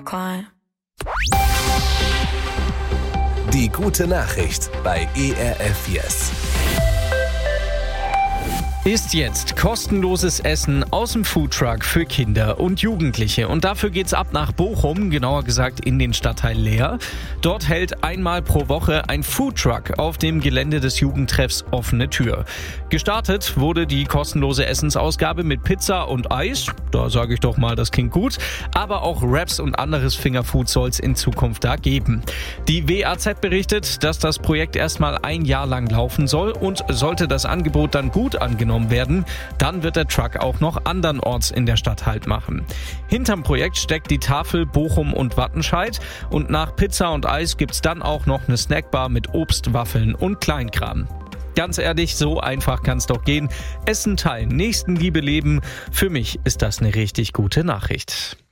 climb. Die gute Nachricht bei ERF Yes. Ist jetzt kostenloses Essen aus dem Foodtruck für Kinder und Jugendliche. Und dafür geht's ab nach Bochum, genauer gesagt in den Stadtteil Leer. Dort hält einmal pro Woche ein Foodtruck auf dem Gelände des Jugendtreffs Offene Tür. Gestartet wurde die kostenlose Essensausgabe mit Pizza und Eis. Da sage ich doch mal, das klingt gut. Aber auch Wraps und anderes Fingerfood soll's in Zukunft da geben. Die WAZ berichtet, dass das Projekt erstmal ein Jahr lang laufen soll und sollte das Angebot dann gut angenommen werden, dann wird der Truck auch noch andernorts in der Stadt Halt machen. Hinterm Projekt steckt die Tafel Bochum und Wattenscheid und nach Pizza und Eis gibt's dann auch noch eine Snackbar mit Obst, Waffeln und Kleinkram. Ganz ehrlich, so einfach kann's doch gehen. Essen teilen, Nächstenliebe leben. Für mich ist das eine richtig gute Nachricht.